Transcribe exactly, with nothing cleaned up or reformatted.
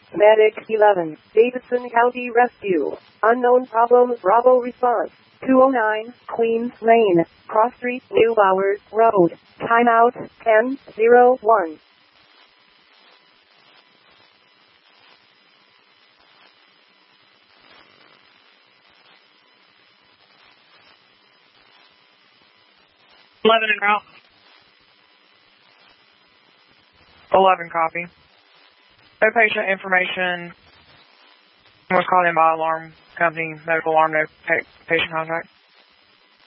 Medic eleven, Davidson County Rescue. Unknown problem, Bravo response. two oh nine, Queens Lane, Cross Street, New Bowers Road. Timeout, ten oh one. eleven en route. eleven copy. No patient information was called in by alarm company, medical alarm, no pa- patient contact.